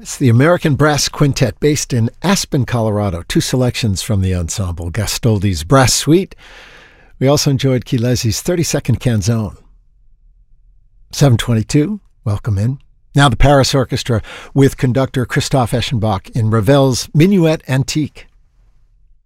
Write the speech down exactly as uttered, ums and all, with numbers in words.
It's the American Brass Quintet based in Aspen, Colorado. Two selections from the ensemble, Gastoldi's Brass Suite. We also enjoyed Chilesi's thirty-second Canzone. seven twenty-two, welcome in. Now the Paris Orchestra with conductor Christoph Eschenbach in Ravel's Minuet Antique.